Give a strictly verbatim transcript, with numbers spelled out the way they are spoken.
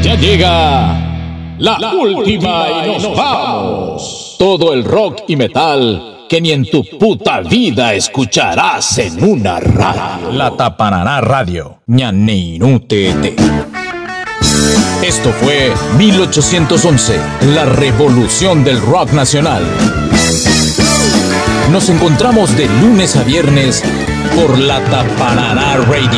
Ya llega la, la última y nos, y nos vamos. Todo el rock y metal que ni en tu puta vida escucharás en una radio. La Tapanará Radio, ñaninutete. Esto fue mil ochocientos once, la revolución del rock nacional. Nos encontramos de lunes a viernes por la Tapanará Radio.